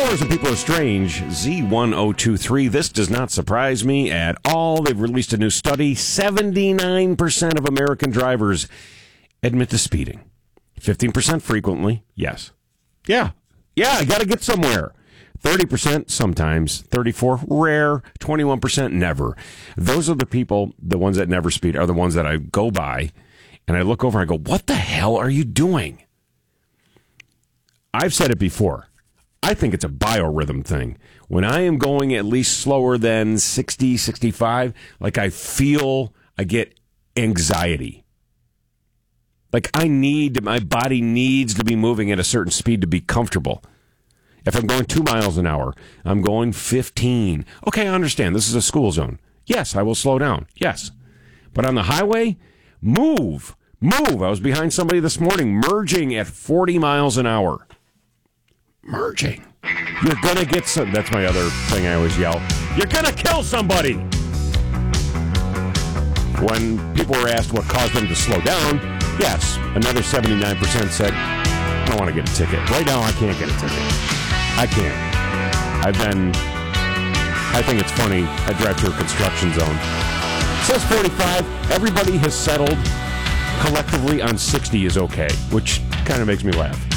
Followers of People Are Strange, Z1023. This does not surprise me at all. They've released a new study. 79% of American drivers admit to speeding. 15% frequently, yes. Yeah, I got to get somewhere. 30% sometimes, 34% rare, 21% never. Those are the people, the ones that never speed, are the ones that I go by, and I look over and I go, what the hell are you doing? I've said it before. I think it's a biorhythm thing. When I am going at least slower than 60, 65, like I get anxiety. Like my body needs to be moving at a certain speed to be comfortable. If I'm going 2 miles an hour, I'm going 15. Okay, I understand. This is a school zone. Yes, I will slow down. Yes. But on the highway, move. I was behind somebody this morning merging at 40 miles an hour. Merging. You're going to get some... That's my other thing I always yell. You're going to kill somebody. When people were asked what caused them to slow down, yes, another 79% said, I don't want to get a ticket. Right now, I can't get a ticket. I can't. I think it's funny. I drive through a construction zone. It says 45. Everybody has settled collectively on 60 is okay, which kind of makes me laugh.